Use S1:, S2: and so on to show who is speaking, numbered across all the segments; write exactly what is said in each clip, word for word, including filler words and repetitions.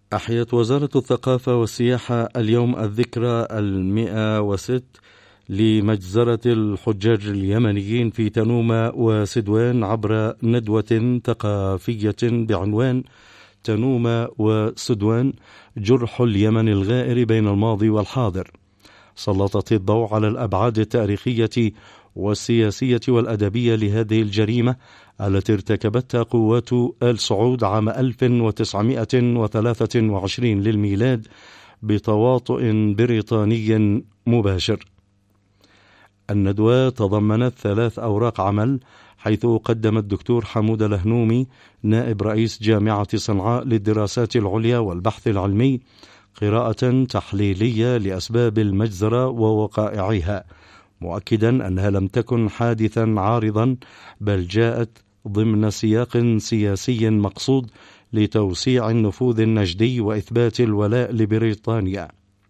S1: أحيت وزارة الثقافة والسياحة اليوم الذكرى المئة وست لمجزرة الحجاج اليمنيين في تنومة وسدوان عبر ندوة ثقافية بعنوان تنومة وسدوان جرح اليمن الغائر بين الماضي والحاضر. سلطت الضوء على الأبعاد التاريخية والسياسية والأدبية لهذه الجريمة التي ارتكبتها قوات آل سعود عام ألف وتسعمائة وثلاثة وعشرين للميلاد بتواطؤ بريطاني مباشر. الندوة تضمنت ثلاث أوراق عمل، حيث قدم الدكتور حمود الهنومي نائب رئيس جامعة صنعاء للدراسات العليا والبحث العلمي قراءة تحليلية لأسباب المجزرة ووقائعها، مؤكدا أنها لم تكن حادثا عارضا، بل جاءت ضمن سياق سياسي مقصود لتوسيع النفوذ النجدي وإثبات الولاء لبريطانيا.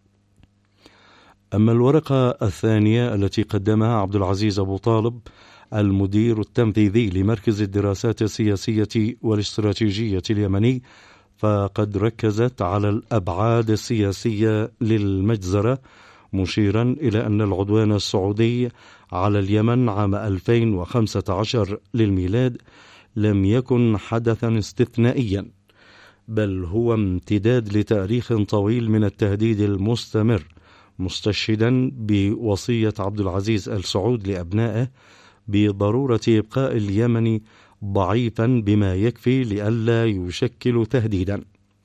S1: أما الورقة الثانية التي قدمها عبد العزيز أبو طالب المدير التنفيذي لمركز الدراسات السياسية والاستراتيجية اليمني، فقد ركزت على الأبعاد السياسية للمجزرة، مشيرا إلى أن العدوان السعودي على اليمن عام ألفين وخمسة عشر للميلاد لم يكن حدثا استثنائيا، بل هو امتداد لتاريخ طويل من التهديد المستمر، مستشهدا بوصية عبد العزيز آل سعود لأبنائه بضرورة إبقاء اليمن ضعيفا بما يكفي لئلا يشكل تهديدا.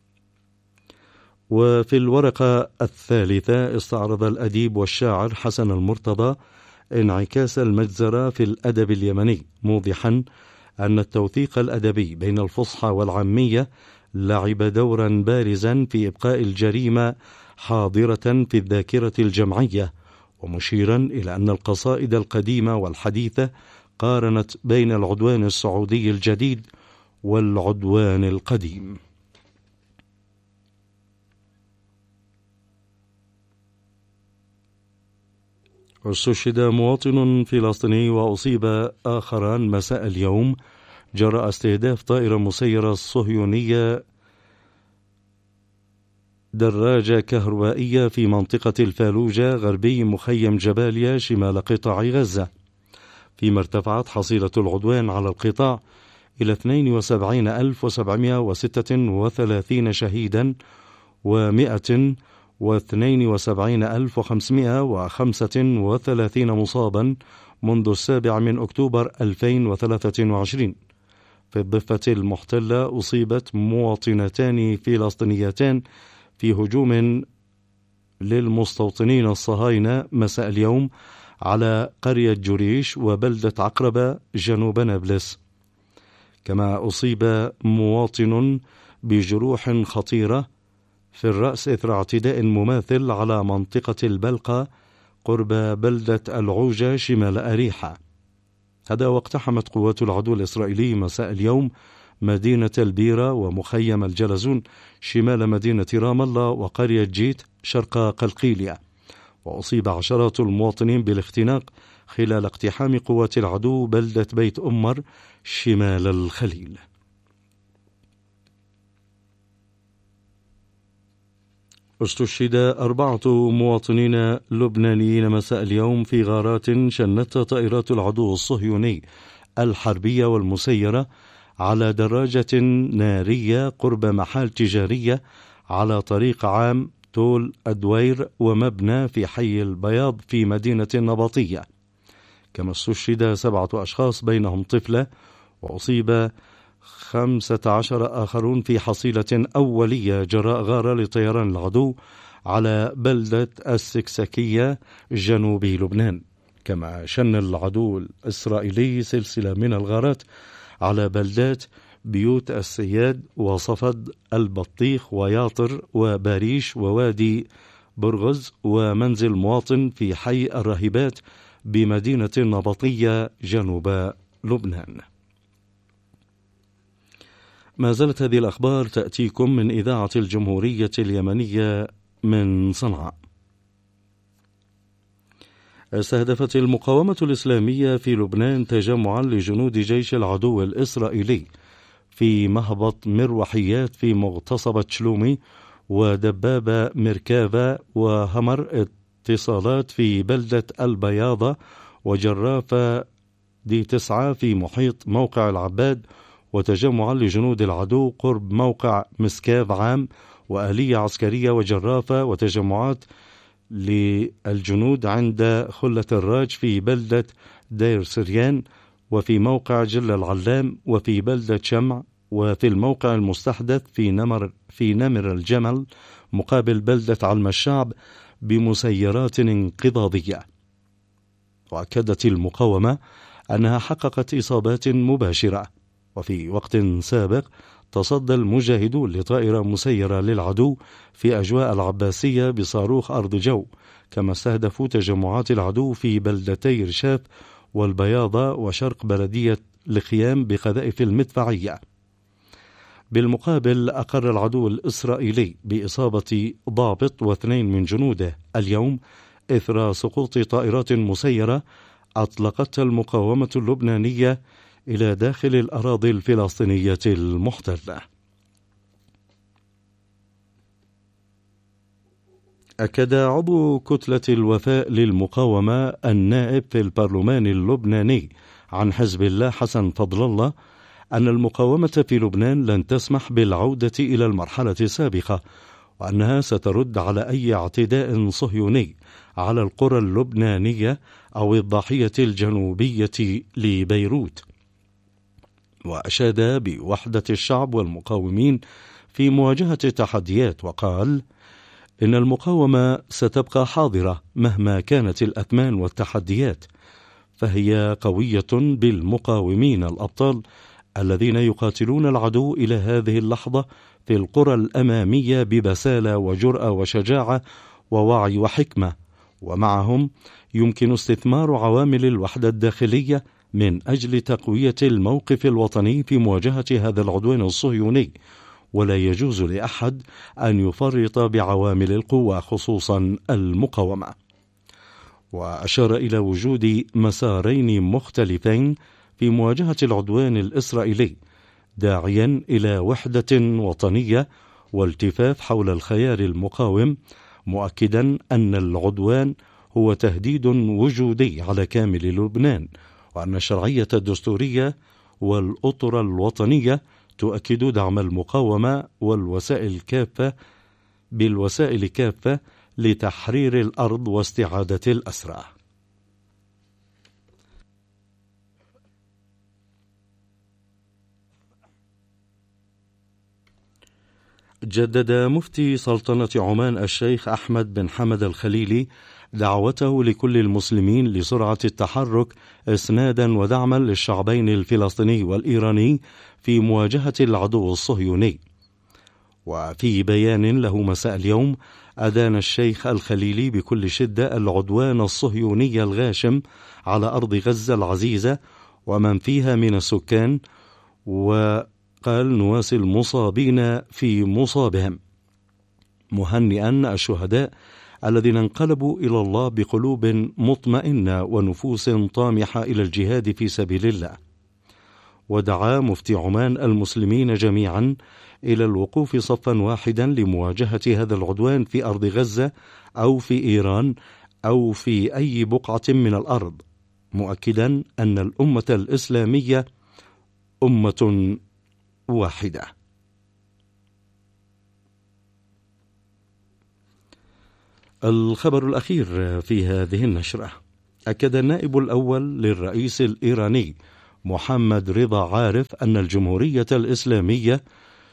S1: وفي الورقة الثالثة استعرض الأديب والشاعر حسن المرتضى انعكاس المجزرة في الأدب اليمني، موضحا أن التوثيق الأدبي بين الفصحى والعامية لعب دورا بارزا في إبقاء الجريمة حاضرة في الذاكرة الجمعية، ومشيرا إلى أن القصائد القديمة والحديثة قارنت بين العدوان السعودي الجديد والعدوان القديم. استشهد مواطن فلسطيني وأصيب آخران مساء اليوم جراء استهداف طائرة مسيرة صهيونية دراجة كهربائية في منطقة الفالوجة غربي مخيم جباليا شمال قطاع غزة، فيما ارتفعت حصيلة العدوان على القطاع إلى اثنين وسبعين ألف وسبعمائة وستة وثلاثين شهيدا ومئة واثنين وسبعين ألف وخمسمائة وخمسة وثلاثين مصابا منذ السابع من أكتوبر ألفين وثلاثة وعشرين. في الضفة المحتلة أصيبت مواطنتان فلسطينيتان في هجوم للمستوطنين الصهاينة مساء اليوم على قرية جريش وبلدة عقربة جنوب نابلس. كما أصيب مواطن بجروح خطيرة في الرأس إثر اعتداء مماثل على منطقة البلقة قرب بلدة العوجة شمال أريحة. هذا واقتحمت قوات العدو الإسرائيلي مساء اليوم مدينة البيرة ومخيم الجلزون شمال مدينة رام الله وقرية جيت شرق قلقيلية، وأصيب عشرات المواطنين بالاختناق خلال اقتحام قوات العدو بلدة بيت أمر شمال الخليل. استشهد أربعة مواطنين لبنانيين مساء اليوم في غارات شنتها طائرات العدو الصهيوني الحربية والمسيرة على دراجة نارية قرب محال تجارية على طريق عام تول أدوير ومبنى في حي البياض في مدينة النبطية. كما استشهد سبعة أشخاص بينهم طفلة، وأصيب خمسة عشر آخرون في حصيلة أولية جراء غارة لطيران العدو على بلدة السكسكية جنوب لبنان. كما شن العدو الإسرائيلي سلسلة من الغارات على بلدات بيوت السياد وصفد البطيخ وياطر وباريش ووادي برغز ومنزل مواطن في حي الراهبات بمدينة النبطية جنوب لبنان. ما زالت هذه الأخبار تأتيكم من إذاعة الجمهورية اليمنية من صنعاء. استهدفت المقاومة الإسلامية في لبنان تجمعا لجنود جيش العدو الإسرائيلي في مهبط مروحيات في مغتصبة شلومي، ودبابة مركافة وهمر اتصالات في بلدة البياضة، وجرافة دي تسعة في محيط موقع العباد، وتجمعا لجنود العدو قرب موقع مسكاف عام، وآلية عسكرية وجرافة وتجمعات للجنود عند خلة الراج في بلدة دير سريان، وفي موقع جل العلام، وفي بلدة شمع، وفي الموقع المستحدث في نمر في نمر الجمل مقابل بلدة علم الشعب بمسيرات انقضاضية. وأكدت المقاومة أنها حققت إصابات مباشرة. وفي وقت سابق تصدى المجاهدون لطائرة مسيرة للعدو في أجواء العباسية بصاروخ أرض جو، كما استهدفوا تجمعات العدو في بلدتي رشاف والبياضة وشرق بلدية الخيام بقذائف المدفعية. بالمقابل أقر العدو الإسرائيلي بإصابة ضابط واثنين من جنوده اليوم إثر سقوط طائرات مسيرة أطلقتها المقاومة اللبنانية إلى داخل الأراضي الفلسطينية المحتلة. أكد عضو كتلة الوفاء للمقاومة النائب في البرلمان اللبناني عن حزب الله حسن فضل الله أن المقاومة في لبنان لن تسمح بالعودة إلى المرحلة السابقة، وأنها سترد على أي اعتداء صهيوني على القرى اللبنانية أو الضاحية الجنوبية لبيروت. وأشاد بوحدة الشعب والمقاومين في مواجهة التحديات، وقال إن المقاومة ستبقى حاضرة مهما كانت الأثمان والتحديات، فهي قوية بالمقاومين الأبطال الذين يقاتلون العدو إلى هذه اللحظة في القرى الأمامية ببسالة وجرأة وشجاعة ووعي وحكمة، ومعهم يمكن استثمار عوامل الوحدة الداخلية من أجل تقوية الموقف الوطني في مواجهة هذا العدوان الصهيوني، ولا يجوز لأحد أن يفرط بعوامل القوة خصوصا المقاومة. وأشار إلى وجود مسارين مختلفين في مواجهة العدوان الإسرائيلي، داعيا إلى وحدة وطنية والتفاف حول الخيار المقاوم، مؤكدا أن العدوان هو تهديد وجودي على كامل لبنان، وأن الشرعية الدستورية والأطر الوطنية تؤكد دعم المقاومة والوسائل كافة بالوسائل كافة لتحرير الأرض واستعادة الأسرى. جدد مفتي سلطنة عمان الشيخ أحمد بن حمد الخليلي دعوته لكل المسلمين لسرعة التحرك إسنادا ودعما للشعبين الفلسطيني والإيراني في مواجهة العدو الصهيوني. وفي بيان له مساء اليوم أدان الشيخ الخليلي بكل شدة العدوان الصهيوني الغاشم على أرض غزة العزيزة ومن فيها من السكان، وقال نواسي المصابين في مصابهم، مهنئا الشهداء الذين انقلبوا إلى الله بقلوب مطمئنة ونفوس طامحة إلى الجهاد في سبيل الله. ودعا مفتي عمان المسلمين جميعا إلى الوقوف صفا واحدا لمواجهة هذا العدوان في أرض غزة أو في إيران أو في أي بقعة من الأرض، مؤكدا أن الأمة الإسلامية أمة واحدة. الخبر الأخير في هذه النشرة: أكد النائب الأول للرئيس الإيراني محمد رضا عارف أن الجمهورية الإسلامية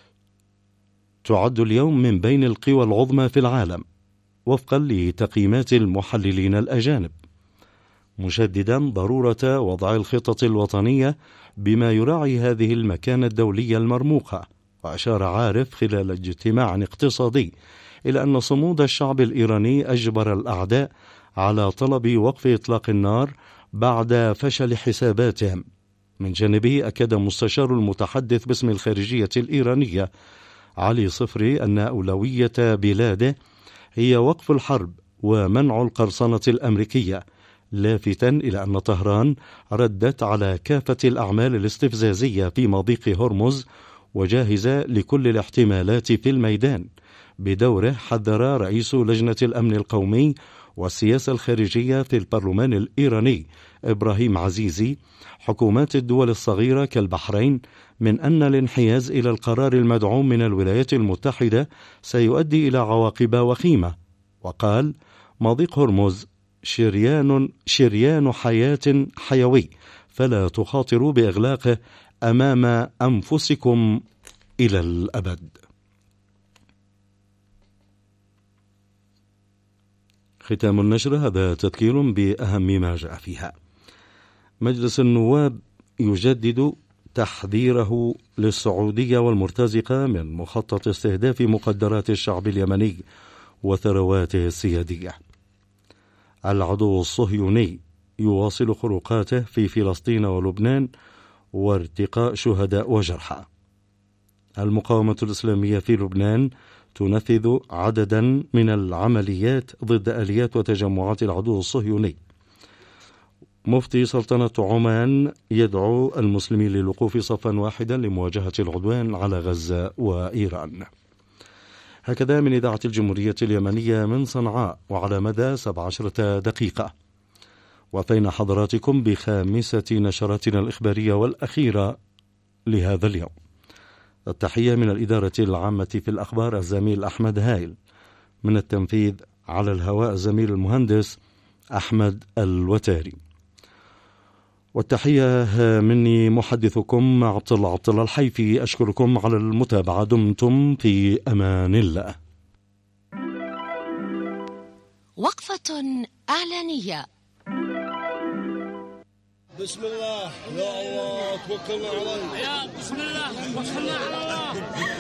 S1: تعد اليوم من بين القوى العظمى في العالم وفقا لتقييمات المحللين الأجانب، مشددا ضرورة وضع الخطط الوطنية بما يراعي هذه المكانة الدولية المرموقة. وأشار عارف خلال اجتماع اقتصادي إلى أن صمود الشعب الإيراني أجبر الأعداء على طلب وقف إطلاق النار بعد فشل حساباتهم. من جانبه أكد مستشار المتحدث باسم الخارجية الإيرانية علي صفري أن أولوية بلاده هي وقف الحرب ومنع القرصنة الأمريكية، لافتا إلى أن طهران ردت على كافة الأعمال الاستفزازية في مضيق هرمز وجاهزة لكل الاحتمالات في الميدان. بدوره حذر رئيس لجنة الأمن القومي والسياسة الخارجية في البرلمان الإيراني إبراهيم عزيزي حكومات الدول الصغيرة كالبحرين من أن الانحياز إلى القرار المدعوم من الولايات المتحدة سيؤدي إلى عواقب وخيمة، وقال: مضيق هرمز شريان, شريان حياة حيوي، فلا تخاطروا بإغلاقه أمام أنفسكم إلى الأبد. ختام النشر هذا تذكير بأهم ما جاء فيها. مجلس النواب يجدد تحذيره للسعودية والمرتزقة من مخطط استهداف مقدرات الشعب اليمني وثرواته السيادية. العدو الصهيوني يواصل خروقاته في فلسطين ولبنان وارتقاء شهداء وجرحى. المقاومة الإسلامية في لبنان تنفذ عددا من العمليات ضد آليات وتجمعات العدو الصهيوني. مفتي سلطنة عمان يدعو المسلمين للوقوف صفا واحدا لمواجهة العدوان على غزة وإيران. هكذا من إذاعة الجمهورية اليمنية من صنعاء، وعلى مدى سبع عشرة دقيقة وفينا حضراتكم بخامسة نشراتنا الإخبارية والأخيرة لهذا اليوم. التحية من الإدارة العامة في الأخبار الزميل أحمد هايل، من التنفيذ على الهواء الزميل المهندس أحمد الوتاري، والتحية مني محدثكم عبد الله عبد الله الحيفي. أشكركم على المتابعة، دمتم في أمان الله.
S2: وقفة إعلانية.
S3: بسم الله يا الله توكلنا على الله.
S4: يا بسم الله توكلنا على الله.